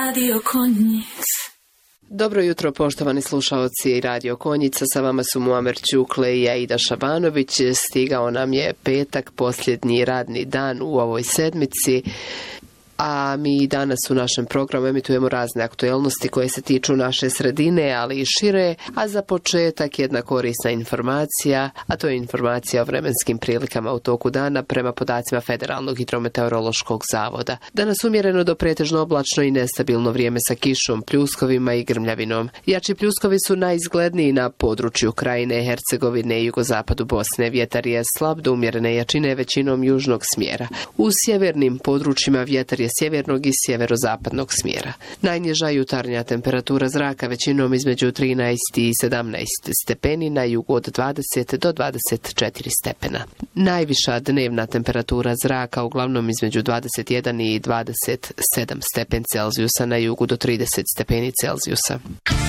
Radio Konjic. Dobro jutro, poštovani slušaoci Radio Konjica, sa vama su Muamer Ćukle i Aida Šabanović. Stigao nam je petak, posljednji radni dan u ovoj sedmici, a mi danas u našem programu emitujemo razne aktuelnosti koje se tiču naše sredine, ali i šire, a za početak jedna korisna informacija, a to je informacija o vremenskim prilikama u toku dana prema podacima Federalnog hidrometeorološkog zavoda. Danas umjereno do pretežno oblačno i nestabilno vrijeme sa kišom, pljuskovima i grmljavinom. Jači pljuskovi su najizgledniji na području Krajine, Hercegovine i jugozapadu Bosne. Vjetar je slab do umjerene jačine većinom južnog smjera. U sjevernim područjima vjetar je sjevernog i sjeverozapadnog smjera. Najniža jutarnja temperatura zraka većinom između 13 i 17 stepeni, na jugu od 20 do 24 stepena. Najviša dnevna temperatura zraka uglavnom između 21 i 27 stepeni Celzijusa, na jugu do 30 stepeni Celzijusa.